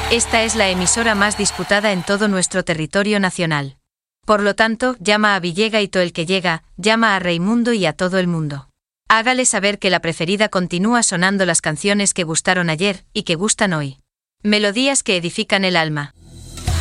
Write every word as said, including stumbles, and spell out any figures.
Esta es la emisora más disputada en todo nuestro territorio nacional. Por lo tanto, llama a Villega y todo el que llega, llama a Raimundo y a todo el mundo. Hágale saber que la preferida continúa sonando las canciones que gustaron ayer y que gustan hoy. Melodías que edifican el alma.